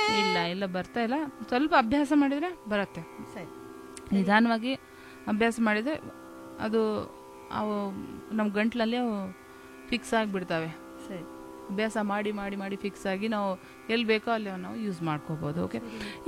ಇಲ್ಲ ಇಲ್ಲ ಬರ್ತಾ ಇಲ್ಲ. ಸ್ವಲ್ಪ ಅಭ್ಯಾಸ ಮಾಡಿದರೆ ಬರುತ್ತೆ. ಸರಿ. ನಿಧಾನವಾಗಿ ಅಭ್ಯಾಸ ಮಾಡಿದರೆ ಅದು ಅವು ನಮ್ಮ ಗಂಟ್ಲಲ್ಲಿ ಅವು ಫಿಕ್ಸ್ ಆಗಿಬಿಡ್ತವೆ. ಸರಿ. ಅಭ್ಯಾಸ ಮಾಡಿ ಮಾಡಿ ಮಾಡಿ ಫಿಕ್ಸ್ ಆಗಿ ನಾವು ಎಲ್ಲಿ ಬೇಕೋ ಅಲ್ಲಿ ನಾವು ಯೂಸ್ ಮಾಡ್ಕೋಬೋದು. ಓಕೆ.